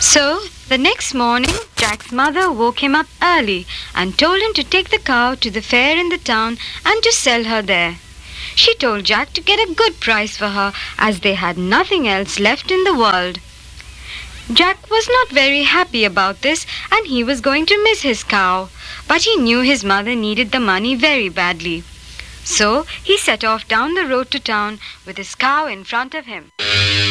So, the next morning, Jack's mother woke him up early and told him to take the cow to the fair in the town and to sell her there. She told Jack to get a good price for her as they had nothing else left in the world. Jack was not very happy about this and he was going to miss his cow, but he knew his mother needed the money very badly. So he set off down the road to town with his cow in front of him.